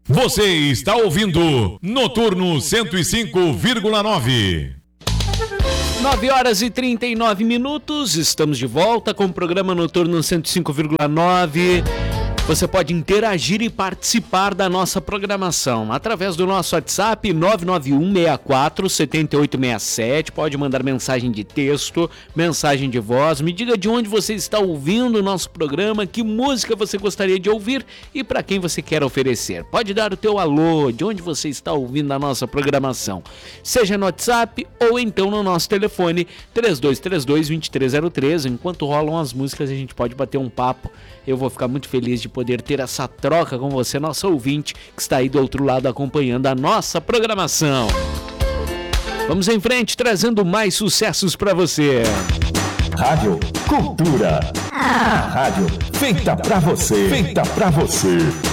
Você está ouvindo Noturno 105,9. 9h39, estamos de volta com o programa Noturno 105,9. Você pode interagir e participar da nossa programação através do nosso WhatsApp 991647867. Pode mandar mensagem de texto, mensagem de voz. Me diga de onde você está ouvindo o nosso programa, que música você gostaria de ouvir e para quem você quer oferecer. Pode dar o teu alô, de onde você está ouvindo a nossa programação, seja no WhatsApp ou então no nosso telefone 3232-2303. Enquanto rolam as músicas, a gente pode bater um papo. Eu vou ficar muito feliz de poder ter essa troca com você, nosso ouvinte, que está aí do outro lado acompanhando a nossa programação. Vamos em frente, trazendo mais sucessos para você. Rádio Cultura. A rádio feita pra você. Feita pra você.